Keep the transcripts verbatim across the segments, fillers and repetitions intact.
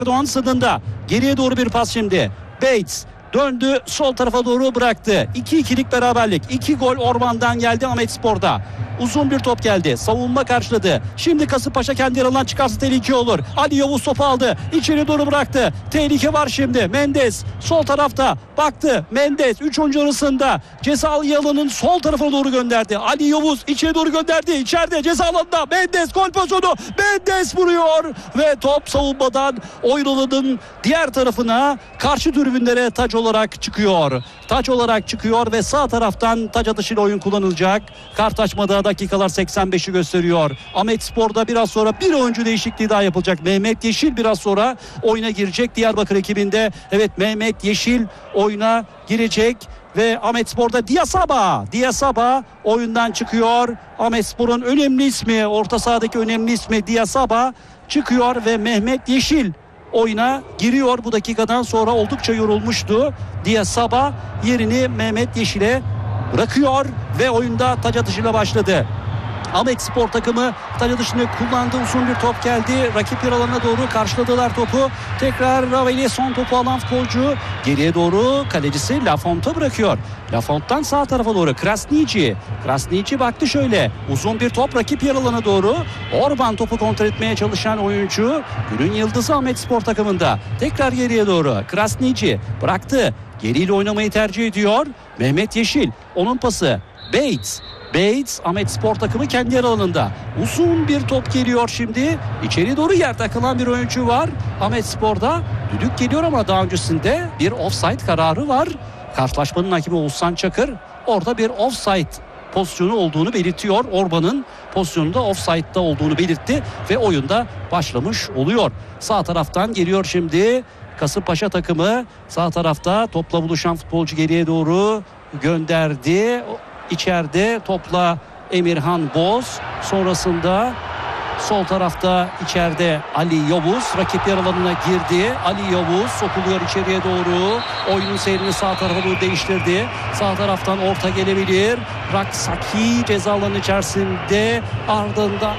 Doğan sınırında. Geriye doğru bir pas şimdi. Bates döndü, sol tarafa doğru bıraktı. iki ikilik beraberlik. iki gol Orban'dan geldi Ahmetspor'da. Uzun bir top geldi. Savunma karşıladı. Şimdi Kasımpaşa kendi yarından çıkarsa tehlike olur. Ali Yavuz topu aldı. İçeri doğru bıraktı. Tehlike var şimdi. Mendes sol tarafta baktı. Mendes üç oyuncu arasında ceza alanının sol tarafına doğru gönderdi. Ali Yavuz içeri doğru gönderdi. İçeride ceza alanında Mendes gol pozisyonu. Mendes vuruyor ve top savunmadan oyun alanının diğer tarafına karşı tribünlere taç olarak çıkıyor. Taç olarak çıkıyor ve sağ taraftan taç atışıyla oyun kullanılacak. Kartaşmada dakikalar seksen beşi gösteriyor. Ahmetspor'da biraz sonra bir oyuncu değişikliği daha yapılacak. Mehmet Yeşil biraz sonra oyuna girecek. Diyarbakır ekibinde evet Mehmet Yeşil oyuna girecek ve Ahmetspor'da Diasaba. Diasaba oyundan çıkıyor. Ahmetspor'un önemli ismi, orta sahadaki önemli ismi Diasaba çıkıyor ve Mehmet Yeşil oyuna giriyor. Bu dakikadan sonra oldukça yorulmuştu. Diasaba yerini Mehmet Yeşil'e bırakıyor ve oyunda taç atışıyla başladı. Ahmetspor takımı taç atışını kullandı. Uzun bir top geldi. Rakip yer alanına doğru karşıladılar topu. Tekrar Raveli son topu alan futbolcu geriye doğru kalecisi Lafont'a bırakıyor. Lafont'tan sağ tarafa doğru Krasniqi. Krasniqi baktı şöyle. Uzun bir top rakip yer alana doğru. Orban topu kontrol etmeye çalışan oyuncu. Günün yıldızı Ahmetspor takımında. Tekrar geriye doğru. Krasniqi bıraktı. Geriyle oynamayı tercih ediyor. Mehmet Yeşil. Onun pası. Bates. Bates Ahmetspor takımı kendi yer alanında. Uzun bir top geliyor şimdi. İçeri doğru yer takılan bir oyuncu var. Ahmetspor'da düdük geliyor ama daha öncesinde bir offside kararı var. Karşılaşmanın hakemi Oğuzhan Çakır orada bir offside pozisyonu olduğunu belirtiyor. Orban'ın pozisyonunda offside'da olduğunu belirtti ve oyunda başlamış oluyor. Sağ taraftan geliyor şimdi Kasımpaşa takımı. Sağ tarafta topla buluşan futbolcu geriye doğru gönderdi. İçeride topla Emirhan Boz. Sonrasında sol tarafta içeride Ali Yavuz. Rakip yer alanına girdi. Ali Yavuz sokuluyor içeriye doğru. Oyunun seyrini sağ tarafa doğru değiştirdi. Sağ taraftan orta gelebilir. Raksaki ceza alanı içerisinde ardından.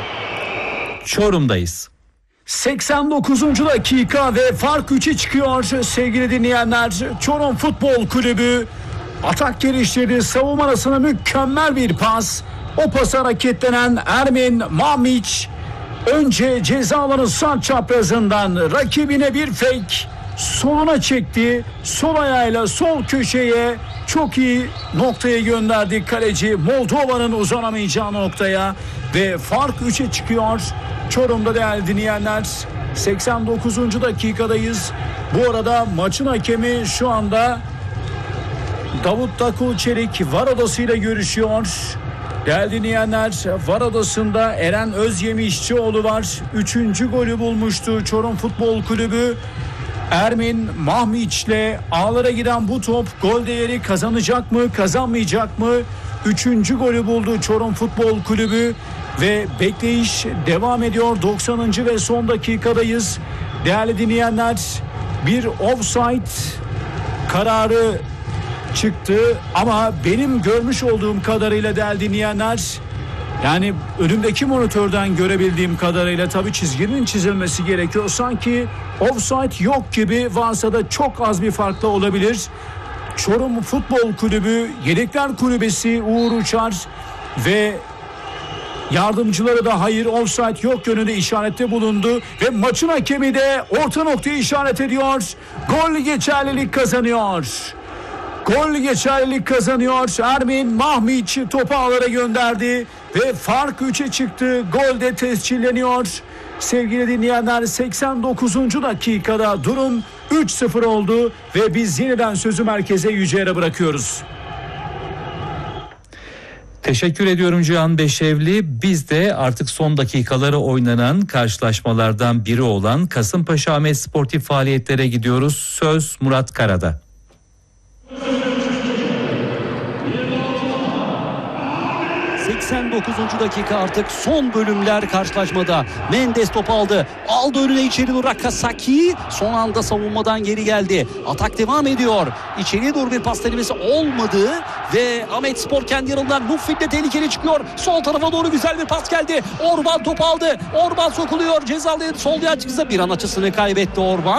Çorum'dayız. seksen dokuzuncu dakika ve fark üçe çıkıyor sevgili dinleyenler. Çorum Futbol Kulübü atak geliştirdi. Savunma arasına mükemmel bir pas. O pas hareketlenen Ermin Mamiç önce ceza alanı sağ çaprazından rakibine bir fake soluna çekti. Sol ayağıyla sol köşeye çok iyi noktaya gönderdi kaleci Moldova'nın uzanamayacağı noktaya ve fark üçe çıkıyor. Çorum'da değerli dinleyenler seksen dokuzuncu dakikadayız. Bu arada maçın hakemi şu anda Davut Takul Çelik var odasıyla görüşüyor. Değerli dinleyenler, var odasında Eren Özyemişçioğlu var. Üçüncü golü bulmuştu Çorum Futbol Kulübü. Ermin Mahmiç'le ağlara giden bu top gol değeri kazanacak mı, kazanmayacak mı? Üçüncü golü buldu Çorum Futbol Kulübü ve bekleyiş devam ediyor. doksanıncı ve son dakikadayız. Değerli dinleyenler, bir offside kararı çıktı ama benim görmüş olduğum kadarıyla değerli dinleyenler, yani önümdeki monitörden görebildiğim kadarıyla tabii çizginin çizilmesi gerekiyor. Sanki offside yok gibi, varsa da çok az bir farkla olabilir. Çorum Futbol Kulübü Yedekler Kulübesi Uğur Uçar ve yardımcıları da hayır offside yok yönünde işarette bulundu ve maçın hakemi de orta noktayı işaret ediyor. Gol geçerlilik kazanıyor. Gol geçerlilik kazanıyor. Ermin Mahmiç topu ağlara gönderdi ve fark üçe çıktı. Gol de tescilleniyor. Sevgili dinleyenler, seksen dokuzuncu dakikada durum üç sıfır oldu ve biz yeniden sözü merkeze Yüce'ye bırakıyoruz. Teşekkür ediyorum Cihan Beşevli. Biz de artık son dakikaları oynanan karşılaşmalardan biri olan Kasımpaşa Ahmet sportif faaliyetlere gidiyoruz. Söz Murat Kara'da. seksen dokuzuncu dakika artık son bölümler karşılaşmada. Mendes topu aldı. Aldı önüne içeri doğru Rakasaki. Son anda savunmadan geri geldi. Atak devam ediyor. İçeriye doğru bir pas denemesi olmadı. Ve Ahmetspor kendi yanından Luffin'le tehlikeli çıkıyor. Sol tarafa doğru güzel bir pas geldi. Orban topu aldı. Orban sokuluyor. Cezalı sol yan çıksa bir an açısını kaybetti Orban.